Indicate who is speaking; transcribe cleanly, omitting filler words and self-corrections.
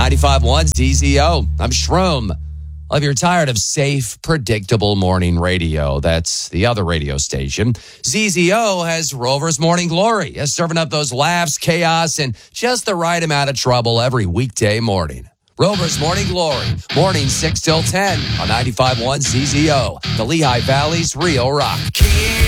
Speaker 1: 95.1 ZZO. I'm Shroom. Well, if you're tired of safe, predictable morning radio, that's the other radio station. ZZO has Rover's Morning Glory, serving up those laughs, chaos, and just the right amount of trouble every weekday morning. Rover's Morning Glory, morning 6 till 10 on 95.1 ZZO, the Lehigh Valley's real rock.